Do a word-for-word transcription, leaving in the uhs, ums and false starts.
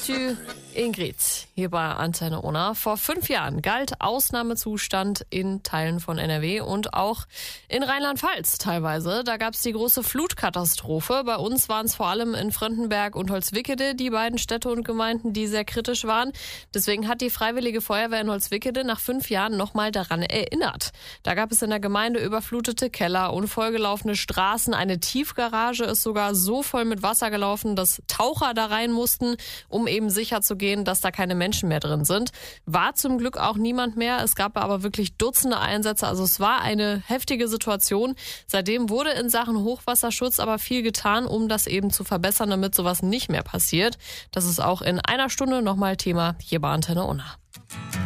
Salut Ingrid, hier bei Antenne Unna. Vor fünf Jahren galt Ausnahmezustand in Teilen von N R W und auch in Rheinland-Pfalz teilweise. Da gab es die große Flutkatastrophe. Bei uns waren es vor allem in Fröndenberg und Holzwickede die beiden Städte und Gemeinden, die sehr kritisch waren. Deswegen hat die Freiwillige Feuerwehr in Holzwickede nach fünf Jahren nochmal daran erinnert. Da gab es in der Gemeinde überflutete Keller und vollgelaufene Straßen. Eine Tiefgarage ist sogar so voll mit Wasser gelaufen, dass Taucher da rein mussten, um eben sicher zu gehen, dass da keine Menschen mehr drin sind. War zum Glück auch niemand mehr. Es gab aber wirklich Dutzende Einsätze. Also es war eine heftige Situation. Seitdem wurde in Sachen Hochwasserschutz aber viel getan, um das eben zu verbessern, damit sowas nicht mehr passiert. Das ist auch in einer Stunde nochmal Thema hier bei Antenne Unna.